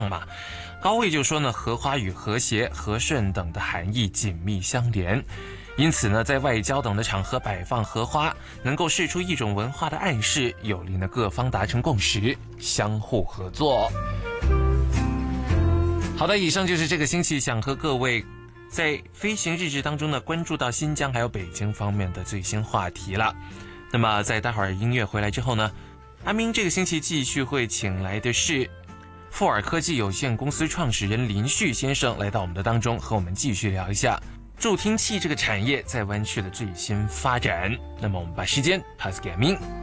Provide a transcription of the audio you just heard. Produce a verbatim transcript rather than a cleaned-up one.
嘛。高慧就说呢，荷花与和谐、和顺等的含义紧密相连，因此呢，在外交等的场合摆放荷花，能够释出一种文化的暗示，有利呢各方达成共识，相互合作。好的，以上就是这个星期想和各位在飞行日志当中呢关注到新疆还有北京方面的最新话题了。那么在待会儿音乐回来之后呢，阿明这个星期继续会请来的是富尔科技有限公司创始人林旭先生来到我们的当中，和我们继续聊一下助听器这个产业在湾区的最新发展。那么我们把时间 pass 给阿明。